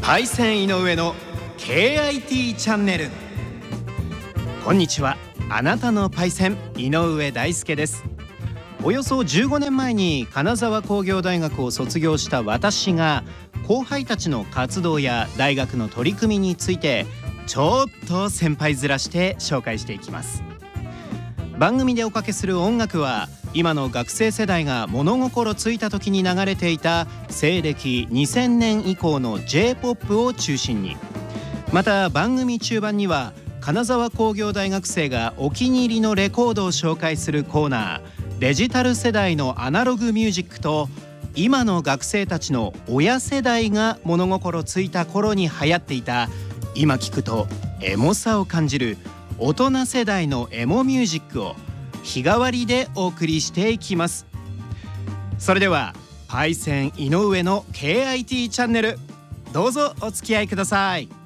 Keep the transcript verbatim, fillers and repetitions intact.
パイセン井上の ケーアイティー チャンネル。こんにちは、あなたのパイセン井上大輔です。およそじゅうごねんまえに金沢工業大学を卒業した私が、後輩たちの活動や大学の取り組みについてちょっと先輩面して紹介していきます。番組でおかけする音楽は、今の学生世代が物心ついた時に流れていた西暦にせんねん以降の ジェイポップ を中心に、また番組中盤には金沢工業大学生がお気に入りのレコードを紹介するコーナー、デジタル世代のアナログミュージックと、今の学生たちの親世代が物心ついた頃に流行っていた、今聞くとエモさを感じる大人世代のエモミュージックを日替わりでお送りしていきます。それではパイセン井上の ケーアイティー チャンネル、どうぞお付き合いください。